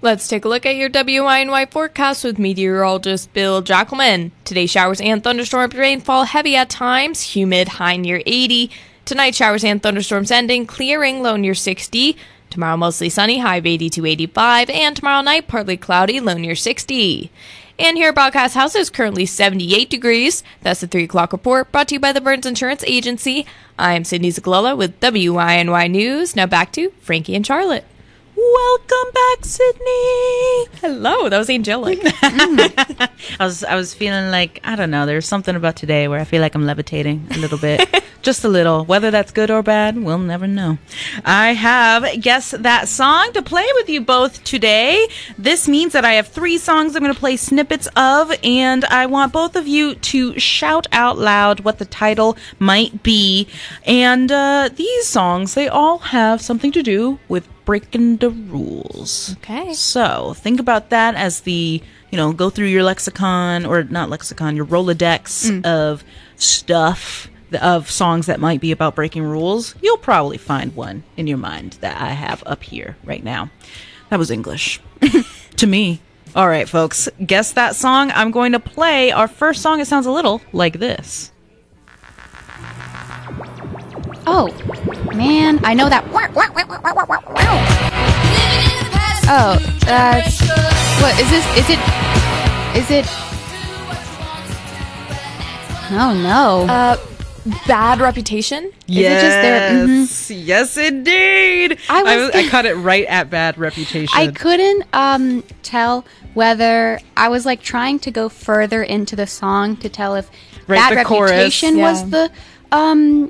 Let's take a look at your WINY forecast with meteorologist Bill Jackelman. Today, showers and thunderstorms, rainfall heavy at times, humid, high near 80. Tonight, showers and thunderstorms ending, clearing, low near 60. Tomorrow, mostly sunny, high of 80 to 85. And tomorrow night, partly cloudy, low near 60. And here at Broadcast House is currently 78 degrees. That's the 3 o'clock report brought to you by the Burns Insurance Agency. I'm Sydney Zagalella with WINY News. Now back to Frankie and Charlotte. Welcome back, Sydney. Hello, that was angelic. I was feeling like, I don't know, there's something about today where I feel like I'm levitating a little bit. Just a little. Whether that's good or bad, we'll never know. I have Guess That Song to play with you both today. This means that I have 3 songs I'm going to play snippets of, and I want both of you to shout out loud what the title might be. And these songs, they all have something to do with breaking the rules. Okay. So think about that as go through your lexicon, or not lexicon, your Rolodex of stuff, of songs that might be about breaking rules. You'll probably find one in your mind that I have up here right now. That was English to me. All right, folks, guess that song. I'm going to play our first song. It sounds a little like this. Oh, man, I know that. Oh, what is this? Is it? Oh no. Bad Reputation? Yes, Is it just there? Mm-hmm. Yes, indeed. I caught it right at Bad Reputation. I couldn't tell whether I was like trying to go further into the song to tell if Right, Bad the chorus, Reputation was the